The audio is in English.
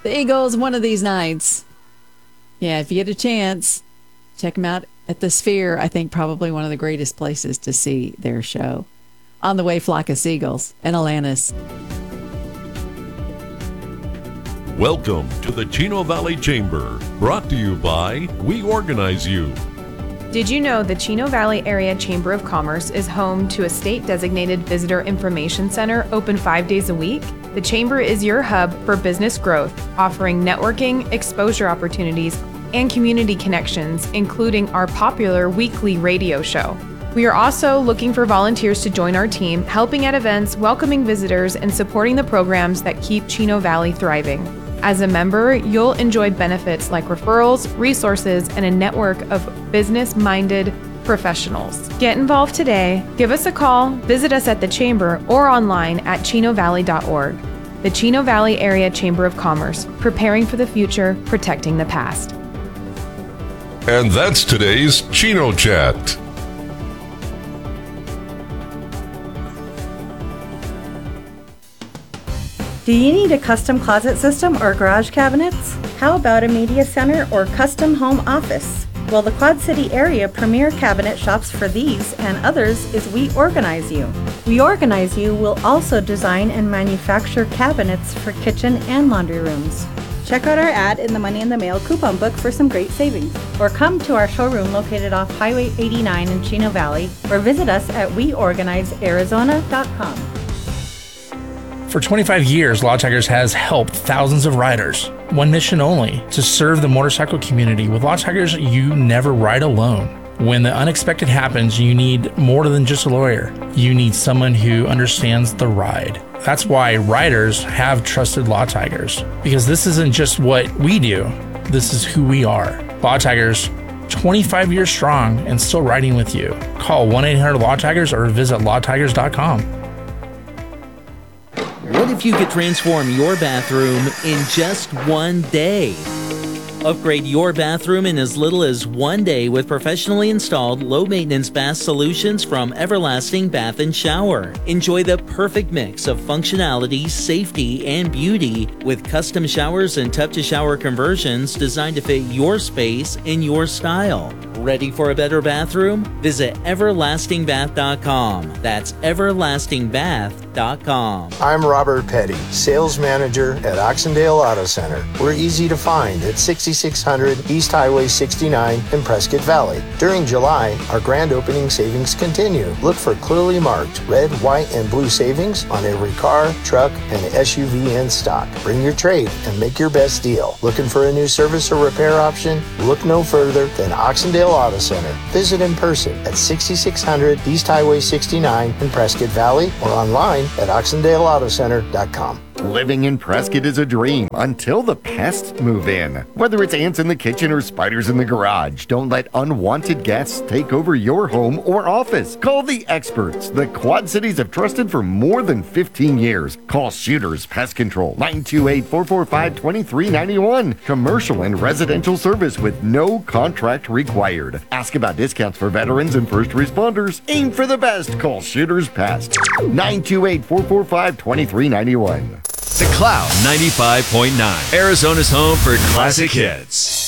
The Eagles, one of these nights. Yeah, if you get a chance, check them out at the Sphere. I think probably one of the greatest places to see their show. On the way, Flock of Seagulls and Alanis. Welcome to the Chino Valley Chamber, brought to you by We Organize You. Did you know the Chino Valley Area Chamber of Commerce is home to a state-designated visitor information center open 5 days a week? The Chamber is your hub for business growth, offering networking, exposure opportunities, and community connections, including our popular weekly radio show. We are also looking for volunteers to join our team, helping at events, welcoming visitors, and supporting the programs that keep Chino Valley thriving. As a member, you'll enjoy benefits like referrals, resources, and a network of business-minded professionals. Get involved today, give us a call, visit us at the Chamber, or online at chinovalley.org. The Chino Valley Area Chamber of Commerce, preparing for the future, protecting the past. And that's today's Chino Chat. Do you need a custom closet system or garage cabinets? How about a media center or custom home office? Well, the Quad City area premier cabinet shops for these and others is We Organize You. We Organize You will also design and manufacture cabinets for kitchen and laundry rooms. Check out our ad in the Money in the Mail coupon book for some great savings. Or come to our showroom located off Highway 89 in Chino Valley, or visit us at weorganizearizona.com. For 25 years, Law Tigers has helped thousands of riders. One mission only, to serve the motorcycle community. With Law Tigers, you never ride alone. When the unexpected happens, you need more than just a lawyer. You need someone who understands the ride. That's why riders have trusted Law Tigers, because this isn't just what we do, this is who we are. Law Tigers, 25 years strong and still riding with you. Call 1-800-LAW-TIGERS or visit lawtigers.com. What if you could transform your bathroom in just one day? Upgrade your bathroom in as little as 1 day with professionally installed low-maintenance bath solutions from Everlasting Bath & Shower. Enjoy the perfect mix of functionality, safety, and beauty with custom showers and tub-to-shower conversions designed to fit your space in your style. Ready for a better bathroom? Visit everlastingbath.com. That's everlastingbath.com. I'm Robert Petty, sales manager at Oxendale Auto Center. We're easy to find at 6600 East Highway 69 in Prescott Valley. During July, our grand opening savings continue. Look for clearly marked red, white, and blue savings on every car, truck, and SUV in stock. Bring your trade and make your best deal. Looking for a new service or repair option? Look no further than Oxendale Auto Center. Visit in person at 6600 East Highway 69 in Prescott Valley or online at oxendaleautocenter.com. Living in Prescott is a dream until the pests move in. Whether it's ants in the kitchen or spiders in the garage, don't let unwanted guests take over your home or office. Call the experts the Quad Cities have trusted for more than 15 years. Call Shooters Pest Control, 928-445-2391. Commercial and residential service with no contract required. Ask about discounts for veterans and first responders. Aim for the best. Call Shooters Pest, 928-445-2391. The Cloud 95.9, Arizona's home for classic hits.